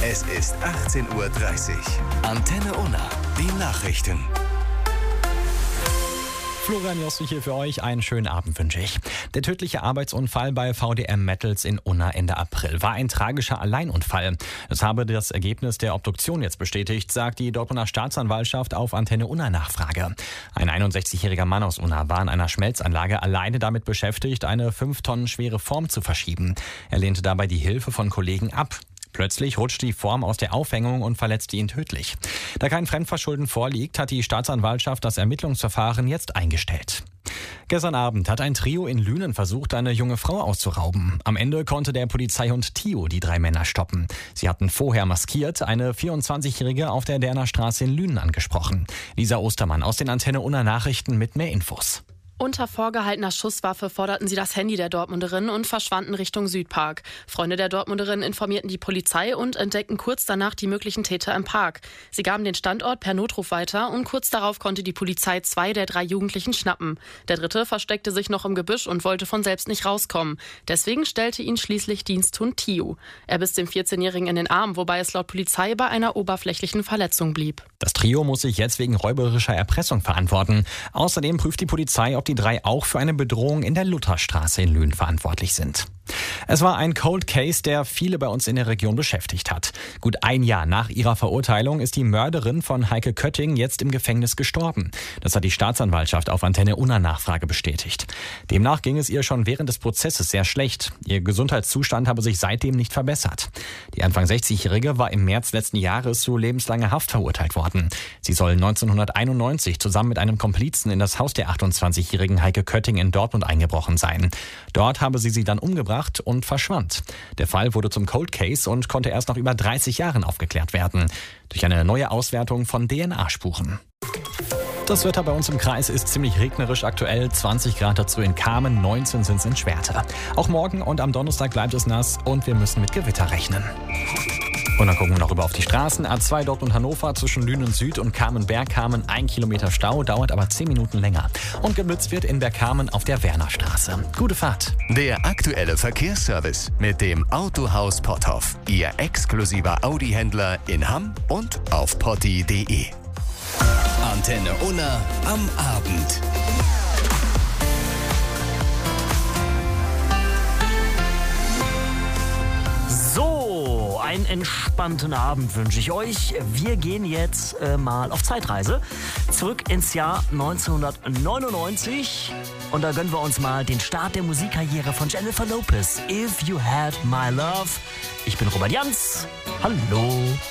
Es ist 18:30 Uhr. Antenne Unna, die Nachrichten. Florian Josten hier für euch. Einen schönen Abend wünsche ich. Der tödliche Arbeitsunfall bei VDM Metals in Unna Ende April war ein tragischer Alleinunfall. Das habe das Ergebnis der Obduktion jetzt bestätigt, sagt die Dortmunder Staatsanwaltschaft auf Antenne Unna Nachfrage. Ein 61-jähriger Mann aus Unna war in einer Schmelzanlage alleine damit beschäftigt, eine 5 Tonnen schwere Form zu verschieben. Er lehnte dabei die Hilfe von Kollegen ab. Plötzlich rutscht die Form aus der Aufhängung und verletzte ihn tödlich. Da kein Fremdverschulden vorliegt, hat die Staatsanwaltschaft das Ermittlungsverfahren jetzt eingestellt. Gestern Abend hat ein Trio in Lünen versucht, eine junge Frau auszurauben. Am Ende konnte der Polizeihund Tio die 3 Männer stoppen. Sie hatten vorher maskiert eine 24-Jährige auf der Derner Straße in Lünen angesprochen. Lisa Ostermann aus den Antenne Unna Nachrichten mit mehr Infos. Unter vorgehaltener Schusswaffe forderten sie das Handy der Dortmunderin und verschwanden Richtung Südpark. Freunde der Dortmunderin informierten die Polizei und entdeckten kurz danach die möglichen Täter im Park. Sie gaben den Standort per Notruf weiter und kurz darauf konnte die Polizei 2 der 3 Jugendlichen schnappen. Der 3. versteckte sich noch im Gebüsch und wollte von selbst nicht rauskommen. Deswegen stellte ihn schließlich Diensthund Tio. Er biss dem 14-Jährigen in den Arm, wobei es laut Polizei bei einer oberflächlichen Verletzung blieb. Das Trio muss sich jetzt wegen räuberischer Erpressung verantworten. Außerdem prüft die Polizei, ob die 3 auch für eine Bedrohung in der Lutherstraße in Lünen verantwortlich sind. Es war ein Cold Case, der viele bei uns in der Region beschäftigt hat. Gut ein Jahr nach ihrer Verurteilung ist die Mörderin von Heike Kötting jetzt im Gefängnis gestorben. Das hat die Staatsanwaltschaft auf Antenne Unna Nachfrage bestätigt. Demnach ging es ihr schon während des Prozesses sehr schlecht. Ihr Gesundheitszustand habe sich seitdem nicht verbessert. Die Anfang 60-Jährige war im März letzten Jahres zu lebenslanger Haft verurteilt worden. Sie soll 1991 zusammen mit einem Komplizen in das Haus der 28-jährigen Heike Kötting in Dortmund eingebrochen sein. Dort habe sie dann umgebracht und verschwand. Der Fall wurde zum Cold Case und konnte erst nach über 30 Jahren aufgeklärt werden. Durch eine neue Auswertung von DNA-Spuren. Das Wetter bei uns im Kreis ist ziemlich regnerisch aktuell. 20 Grad dazu in Kamen, 19 sind es in Schwerte. Auch morgen und am Donnerstag bleibt es nass und wir müssen mit Gewitter rechnen. Und dann gucken wir noch rüber auf die Straßen. A2 Dortmund-Hannover zwischen Lünen Süd und Kamen-Bergkamen 1 Kilometer Stau, dauert aber 10 Minuten länger. Und geblitzt wird in Bergkamen auf der Wernerstraße. Gute Fahrt. Der aktuelle Verkehrsservice mit dem Autohaus Potthoff. Ihr exklusiver Audi-Händler in Hamm und auf potti.de. Antenne Unna am Abend. Einen entspannten Abend wünsche ich euch. Wir gehen jetzt mal auf Zeitreise zurück ins Jahr 1999 und da gönnen wir uns mal den Start der Musikkarriere von Jennifer Lopez. If You Had My Love. Ich bin Robert Jans. Hallo.